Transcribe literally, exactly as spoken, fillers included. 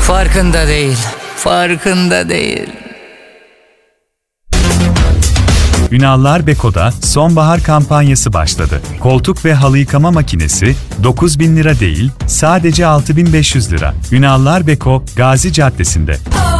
Farkında değil. Farkında değil. Ünallar Beko'da sonbahar kampanyası başladı. Koltuk ve halı yıkama makinesi dokuz bin lira değil, sadece altı bin beş yüz lira. Ünallar Beko, Gazi Caddesi'nde.